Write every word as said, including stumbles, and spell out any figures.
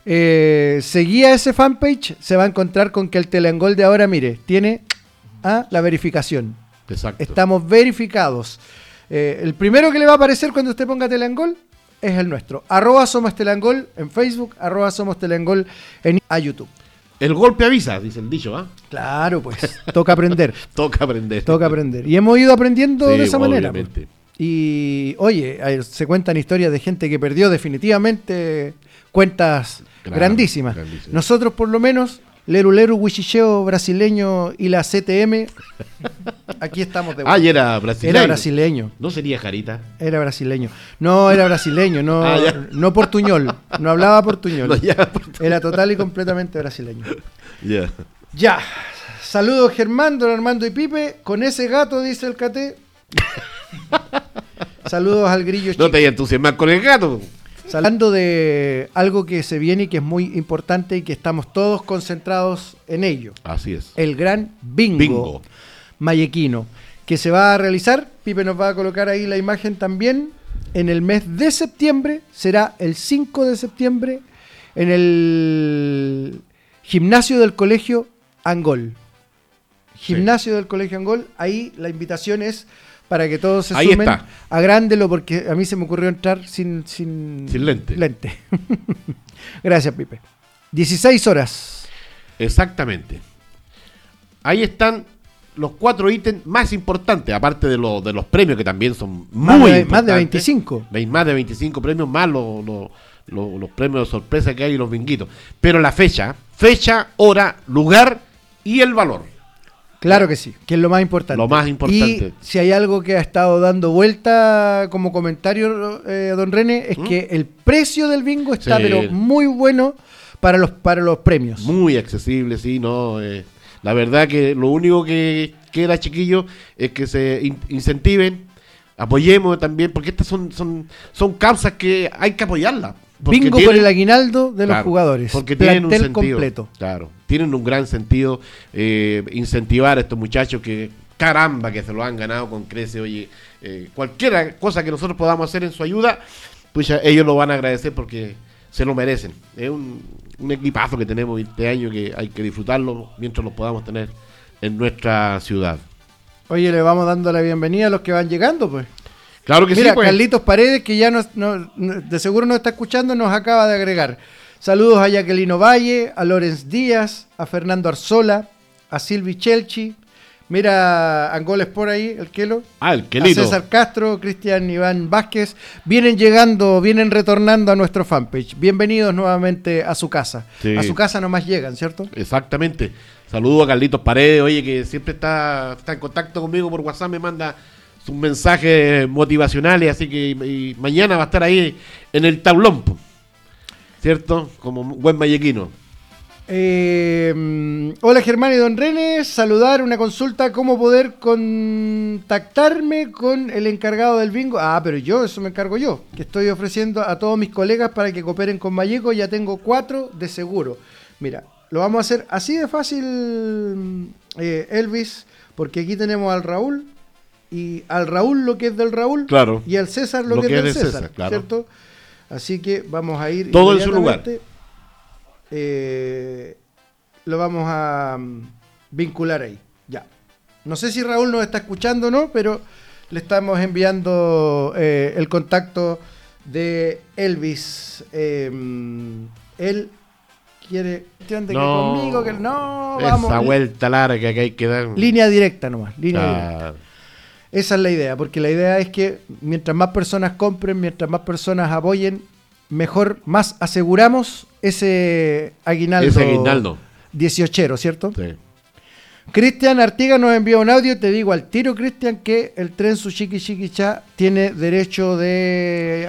eh, seguía ese fanpage, se va a encontrar con que el Telengol de ahora, mire, tiene ah, la verificación. Exacto. Estamos verificados. Eh, el primero que le va a aparecer cuando usted ponga Telengol es el nuestro. Arroba Somos Telengol en Facebook, arroba Somos Telengol en a YouTube. El golpe avisa, dice el dicho, ¿ah? ¿eh? Claro, pues, toca aprender. Toca aprender. Toca aprender. Y hemos ido aprendiendo sí, de esa manera. Obviamente. Pues. Y, oye, se cuentan historias de gente que perdió definitivamente cuentas claro, grandísimas. grandísimas. Nosotros, por lo menos, Leru Leru, Huichicheo brasileño y la C T M, aquí estamos de vuelta. Ah, y era brasileño. Era brasileño. ¿No sería Jarita? Era brasileño. No, era brasileño, no, ah, no portuñol. No hablaba portuñol. No, ya, portuñol. Era total y completamente brasileño. Yeah. Ya. Saludos, Germán, don Armando y Pipe. Con ese gato, dice el Cate. Saludos al grillo chico. No te entusiasmas con el gato. Hablando de algo que se viene y que es muy importante y que estamos todos concentrados en ello. Así es. El gran bingo, bingo. mayequino, que se va a realizar, Pipe nos va a colocar ahí la imagen también, en el mes de septiembre, será el cinco de septiembre, en el gimnasio del Colegio Angol. Gimnasio sí. del Colegio Angol, ahí la invitación es para que todos se ahí sumen, está. Agrándelo, porque a mí se me ocurrió entrar sin, sin, sin lente. lente. Gracias, Pipe. dieciséis horas. Exactamente. Ahí están los cuatro ítems más importantes, aparte de, lo, de los premios que también son más muy de, importantes. Más de veinticinco. Más de veinticinco premios, más los, los, los, los premios de sorpresa que hay y los binguitos. Pero la fecha, fecha, hora, lugar y el valor. Claro que sí, que es lo más importante. Lo más importante. Y si hay algo que ha estado dando vuelta como comentario, eh, don René, es ¿Mm? que el precio del bingo está sí. pero muy bueno para los para los premios. Muy accesible, sí, no. Eh, la verdad que lo único que queda, chiquillos, es que se in- incentiven, apoyemos también, porque estas son son son causas que hay que apoyarlas. Bingo tienen, por el aguinaldo de claro, los jugadores. Porque tienen plantel un sentido, completo. Claro, tienen un gran sentido eh, incentivar a estos muchachos que, caramba, que se lo han ganado con crece. Oye, eh, cualquier cosa que nosotros podamos hacer en su ayuda, pues ya ellos lo van a agradecer porque se lo merecen. Es un, un equipazo que tenemos este año que hay que disfrutarlo mientras lo podamos tener en nuestra ciudad. Oye, le vamos dando la bienvenida a los que van llegando, pues. Claro que Mira, sí, pues. Carlitos Paredes, que ya nos, nos, de seguro nos está escuchando, nos acaba de agregar. Saludos a Jacqueline Valle, a Lorenz Díaz, a Fernando Arzola, a Silvi Chelchi. Mira, Angoles por ahí, el Kelo. Ah, el Kelito. A César Castro, Cristian Iván Vázquez. Vienen llegando, vienen retornando a nuestro fanpage. Bienvenidos nuevamente a su casa. Sí. A su casa nomás llegan, ¿cierto? Exactamente. Saludos a Carlitos Paredes, oye, que siempre está, está en contacto conmigo por WhatsApp, me manda sus mensajes motivacionales, así que y mañana va a estar ahí en el tablón, ¿cierto? Como buen mayequino. Eh, hola Germán y don René, saludar, una consulta, ¿cómo poder contactarme con el encargado del bingo? Ah, pero yo, eso me encargo yo, que estoy ofreciendo a todos mis colegas para que cooperen con Mayeco, ya tengo cuatro de seguro. Mira, lo vamos a hacer así de fácil, eh, Elvis, porque aquí tenemos al Raúl, y al Raúl lo que es del Raúl, claro, y al César lo, lo que, que es del César, César claro. ¿cierto? Así que vamos a ir todo en su lugar. Eh, lo vamos a um, vincular ahí. Ya. No sé si Raúl nos está escuchando o no, pero le estamos enviando eh, el contacto de Elvis. Eh, él quiere que no, conmigo, que no, esa vamos. Esa vuelta larga que hay que dar. Línea directa nomás, línea ah. directa. Esa es la idea, porque la idea es que mientras más personas compren, mientras más personas apoyen, mejor, más aseguramos ese aguinaldo, ese aguinaldo. dieciochero, ¿cierto? Sí. Cristian Artiga nos envió un audio, te digo al tiro, Cristian, que el tren su chiqui chiqui cha tiene derecho de